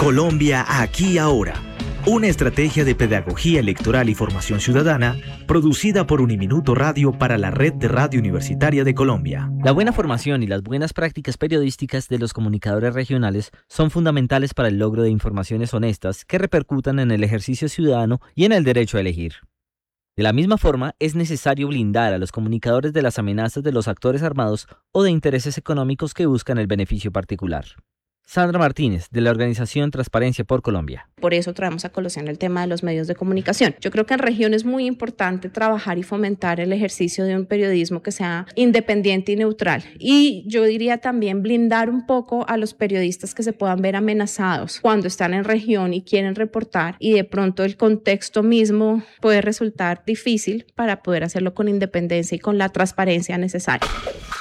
Colombia aquí ahora. Una estrategia de pedagogía electoral y formación ciudadana producida por Uniminuto Radio para la Red de Radio Universitaria de Colombia. La buena formación y las buenas prácticas periodísticas de los comunicadores regionales son fundamentales para el logro de informaciones honestas que repercutan en el ejercicio ciudadano y en el derecho a elegir. De la misma forma, es necesario blindar a los comunicadores de las amenazas de los actores armados o de intereses económicos que buscan el beneficio particular. Sandra Martínez, de la organización Transparencia por Colombia. Por eso traemos a colación el tema de los medios de comunicación. Yo creo que en región es muy importante trabajar y fomentar el ejercicio de un periodismo que sea independiente y neutral. Y yo diría también blindar un poco a los periodistas que se puedan ver amenazados cuando están en región y quieren reportar y de pronto el contexto mismo puede resultar difícil para poder hacerlo con independencia y con la transparencia necesaria.